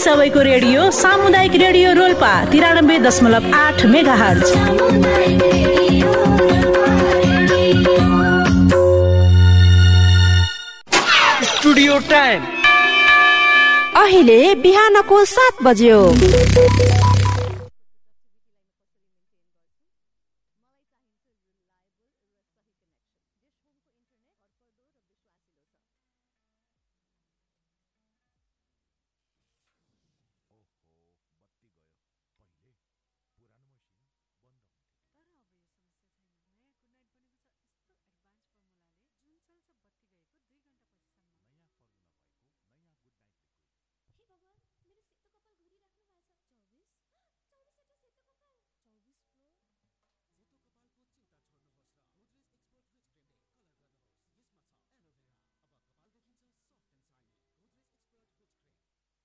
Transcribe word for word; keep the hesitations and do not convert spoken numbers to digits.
सबैको रेडियो सामुदायिक रेडियो रोल्पा तिरानब्बे दशमलव आठ मेगा हर्ज। स्टुडियो टाइम अहिले बिहानको सात बज्यो।